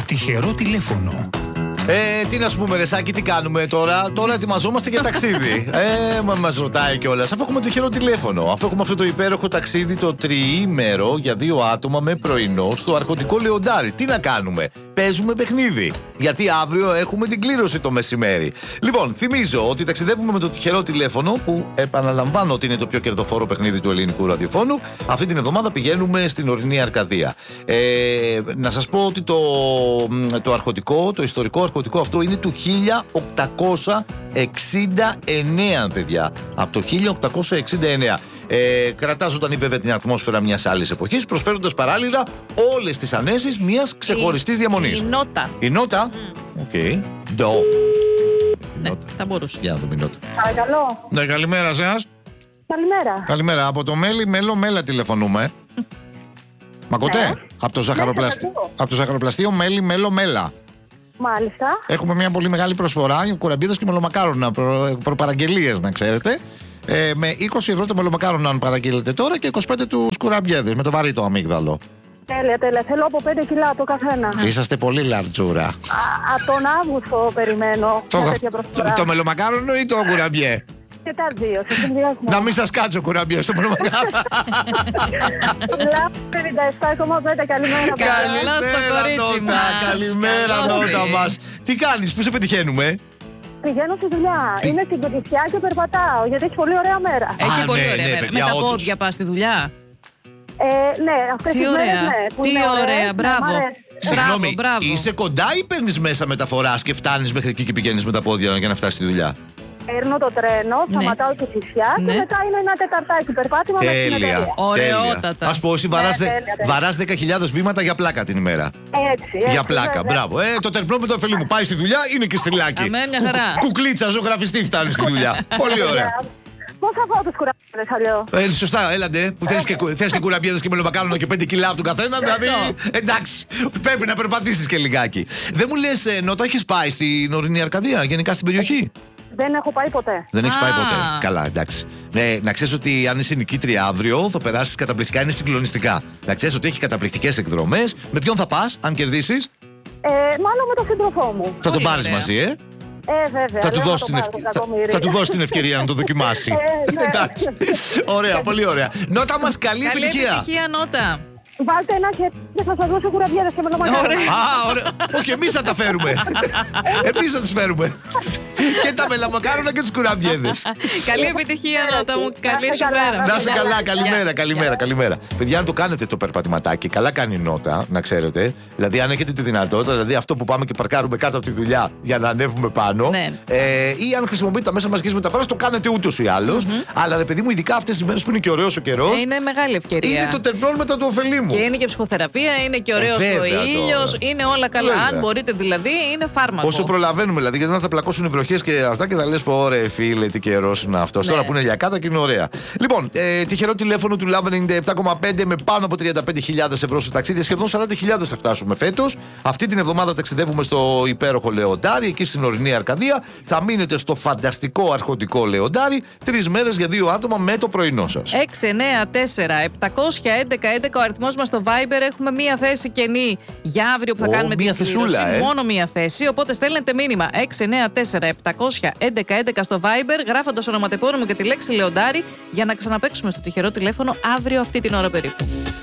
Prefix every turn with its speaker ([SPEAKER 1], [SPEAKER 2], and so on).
[SPEAKER 1] τυχερό τηλέφωνο.
[SPEAKER 2] Τι να σου πούμε, ρε Σάκη, τι κάνουμε τώρα? Τώρα ετοιμαζόμαστε για ταξίδι. Μας ρωτάει κιόλας. Αφού έχουμε τυχερό τηλέφωνο, αφού έχουμε αυτό το υπέροχο ταξίδι το τριήμερο για 2 άτομα με πρωινό στο αρχοντικό Λεοντάρι. Τι να κάνουμε? Παίζουμε παιχνίδι. Γιατί αύριο έχουμε την κλήρωση το μεσημέρι. Λοιπόν, θυμίζω ότι ταξιδεύουμε με το τυχερό τηλέφωνο, που επαναλαμβάνω ότι είναι το πιο κερδοφόρο παιχνίδι του ελληνικού ραδιοφώνου. Αυτή την εβδομάδα πηγαίνουμε στην ορεινή Αρκαδία. Να σας πω ότι το αρχοντικό, το ιστορικό αρχοντικό αυτό είναι του 1869, παιδιά. Από το 1869. Κρατά ζωντανή βέβαια την ατμόσφαιρα μιας άλλης εποχής, προσφέροντας παράλληλα όλες τις ανέσεις μιας ξεχωριστής διαμονής.
[SPEAKER 3] Η νότα.
[SPEAKER 2] Η νότα. Οκ. Ντο.
[SPEAKER 3] Ναι, θα μπορούσε.
[SPEAKER 2] Για να δούμε η νότα.
[SPEAKER 4] Παρακαλώ.
[SPEAKER 2] Ναι, καλημέρα σας.
[SPEAKER 4] Καλημέρα.
[SPEAKER 2] Καλημέρα. Από το Μέλο τηλεφωνούμε. Μ' ακούτε? Από το ζαχαροπλαστείο Μέλα.
[SPEAKER 4] Μάλιστα.
[SPEAKER 2] Έχουμε μια πολύ μεγάλη προσφορά, κουραμπίδες και μελομακάρονα, προπαραγγελίες να ξέρετε. Με 20 ευρώ το μελομακάρονα αν παραγγείλετε τώρα και 25 τους κουραμπιέδες με το βαρύ το αμύγδαλο.
[SPEAKER 4] Τέλεια. Θέλω από 5 κιλά το καθένα.
[SPEAKER 2] Είσαστε πολύ λαρτζούρα.
[SPEAKER 4] Από τον Αύγουστο περιμένω μια τέτοια προσφορά.
[SPEAKER 2] Το μελομακάρονο ή το κουραμπιέ?
[SPEAKER 4] Και τα δύο, σε συνδυασμό.
[SPEAKER 2] Να μην σας κάτσω κουραμπιέ στο μελομακάρονο.
[SPEAKER 4] Λάβω 57,5, καλημέρα.
[SPEAKER 3] Καλά στο κορίτσι μας.
[SPEAKER 2] Καλημέρα νότα μας. Τι κάνεις, πού σε πετυχαίνουμε?
[SPEAKER 4] Πηγαίνω στη δουλειά. Είμαι στην Κηφισιά και περπατάω γιατί έχει πολύ ωραία μέρα.
[SPEAKER 3] Έχει πολύ
[SPEAKER 2] ναι,
[SPEAKER 3] ωραία μέρα.
[SPEAKER 2] παιδιά,
[SPEAKER 3] Με τα
[SPEAKER 2] όντως.
[SPEAKER 3] πόδια πας στη δουλειά.
[SPEAKER 4] Ναι, αυτές
[SPEAKER 3] Τι
[SPEAKER 4] τις μέρες
[SPEAKER 3] ωραία.
[SPEAKER 4] ναι. Που
[SPEAKER 3] Τι
[SPEAKER 4] είναι
[SPEAKER 3] ωραία,
[SPEAKER 4] ωραίες,
[SPEAKER 3] μπράβο.
[SPEAKER 4] μ' αρέσει.
[SPEAKER 2] Συγγνώμη,
[SPEAKER 3] μπράβο.
[SPEAKER 2] είσαι κοντά ή παίρνεις μέσα μεταφοράς και φτάνεις μέχρι εκεί και πηγαίνεις με τα πόδια για να φτάσεις στη δουλειά?
[SPEAKER 4] Παίρνω το τρένο,
[SPEAKER 3] Ναι.
[SPEAKER 4] σταματάω στη Κηφισιά
[SPEAKER 3] Ναι.
[SPEAKER 4] και μετά είναι ένα τεταρτάκι περπάτημα με την
[SPEAKER 2] Τέλεια.
[SPEAKER 4] εταιρεία.
[SPEAKER 3] Ωραιότατα.
[SPEAKER 2] Ας πω, εσύ
[SPEAKER 4] τέλεια.
[SPEAKER 2] βαράς 10.000 βήματα για πλάκα την ημέρα.
[SPEAKER 4] Έτσι.
[SPEAKER 2] Για πλάκα,
[SPEAKER 4] βέβαια.
[SPEAKER 2] μπράβο. Το τερπνόμετρο φίλοι μου πάει στη δουλειά, είναι και στυλάκι.
[SPEAKER 3] Αμέ, μια χαρά.
[SPEAKER 2] Κουκλίτσα, ζωγραφιστή φτάνει στη δουλειά. Πολύ ωραία.
[SPEAKER 4] Πώς θα πάω τους κουραμπιέδες αλλιώς?
[SPEAKER 2] Σωστά, έλατε. Που θες και κουραμπιέδες και μελομακάρονα και 5 κιλά από τον καθένα. Δηλαδή, εντάξει, πρέπει να περπατήσεις και λιγάκι. Δεν μου λες, Νότα, έχεις πάει στην ορεινή Αρκαδία, γενικά στην περιοχή?
[SPEAKER 4] Δεν έχω πάει ποτέ.
[SPEAKER 2] Δεν έχεις πάει
[SPEAKER 3] Α.
[SPEAKER 2] ποτέ. Καλά, εντάξει. Να ξέρεις ότι αν είσαι νικήτρια αύριο θα περάσεις καταπληκτικά, είναι συγκλονιστικά. Να ξέρεις ότι έχει καταπληκτικές εκδρομές. Με ποιον θα πας, αν κερδίσεις?
[SPEAKER 4] Μάλλον με τον σύντροφό μου.
[SPEAKER 2] Θα τον
[SPEAKER 3] Πολύ
[SPEAKER 2] πάρεις
[SPEAKER 3] ωραία.
[SPEAKER 2] μαζί,
[SPEAKER 4] Βέβαια.
[SPEAKER 2] Θα του,
[SPEAKER 4] δεν
[SPEAKER 2] δώσει
[SPEAKER 4] το
[SPEAKER 2] την
[SPEAKER 4] πάρω το εκατομμύριο.
[SPEAKER 2] θα του δώσει την ευκαιρία να το δοκιμάσει.
[SPEAKER 4] Ναι.
[SPEAKER 2] Εντάξει. Ωραία, πολύ ωραία. Νότα μας, καλή
[SPEAKER 3] Καλή
[SPEAKER 2] επιτυχία.
[SPEAKER 3] επιτυχία, Νότα.
[SPEAKER 4] Βάλτε ένα χέρι και θα σας δώσω κουραμπιέδες και μελομακάρονα.
[SPEAKER 3] Ωραία.
[SPEAKER 2] Α, ωραία. Όχι, εμείς θα τα φέρουμε. Εμείς θα τις φέρουμε. Και τα μελαμακάρονα και τους κουραμπιέδες.
[SPEAKER 3] Καλή επιτυχία, Νότα μου. Καλή σου
[SPEAKER 4] καλά.
[SPEAKER 3] μέρα.
[SPEAKER 2] Να είσαι καλά, καλημέρα,
[SPEAKER 3] Γεια.
[SPEAKER 2] καλημέρα. Παιδιά, αν το κάνετε το περπατηματάκι, καλά κάνει η Νότα, να ξέρετε. Δηλαδή, αν έχετε τη δυνατότητα, δηλαδή αυτό που πάμε και παρκάρουμε κάτω από τη δουλειά για να ανέβουμε πάνω.
[SPEAKER 3] Ναι.
[SPEAKER 2] Ή αν χρησιμοποιείτε τα μέσα μαζικής μεταφοράς, το κάνετε ούτως ή άλλως. Αλλά ρε παιδί μου, ειδικά αυτές τις μέρες που είναι και ωραίος ο καιρός,
[SPEAKER 3] Είναι μεγάλη ευκαιρία.
[SPEAKER 2] είναι το τερπνόλμετα του ωφελήμου.
[SPEAKER 3] Και είναι και ψυχοθεραπεία, είναι και ωραίος ο
[SPEAKER 2] βέβαια
[SPEAKER 3] ήλιος,
[SPEAKER 2] τώρα.
[SPEAKER 3] είναι όλα καλά.
[SPEAKER 2] Βέβαια.
[SPEAKER 3] Αν μπορείτε δηλαδή, είναι φάρμακο.
[SPEAKER 2] Όσο προλαβαίνουμε δηλαδή, γιατί δεν θα πλακώσουν οι βροχές και αυτά και θα λες πω ωραία φίλε, τι καιρός είναι αυτός.
[SPEAKER 3] Ναι.
[SPEAKER 2] Τώρα που είναι λιακάτα και είναι ωραία. Λοιπόν, τυχερό τηλέφωνο του Love 97,5 με πάνω από 35.000 ευρώ στο ταξίδι. Σχεδόν 40.000 θα φτάσουμε φέτος. Αυτή την εβδομάδα ταξιδεύουμε στο υπέροχο Λεοντάρι, εκεί στην ορεινή Αρκαδία. Θα μείνετε στο φανταστικό αρχοντικό Λεοντάρι 3 μέρες για 2 άτομα με το πρωινό σας.
[SPEAKER 3] 694-711-11 ο αριθμός μας στο Viber. Έχουμε μία θέση κενή για αύριο που θα κάνουμε
[SPEAKER 2] μία
[SPEAKER 3] την κλήρωση.
[SPEAKER 2] θεσούλα,
[SPEAKER 3] Μόνο μία θέση. Οπότε στέλνετε μήνυμα 694-711-11 στο Viber, γράφοντας ονοματεπώνυμο και τη λέξη Λεοντάρι για να ξαναπαίξουμε στο τυχερό τηλέφωνο αύριο αυτή την ώρα περίπου.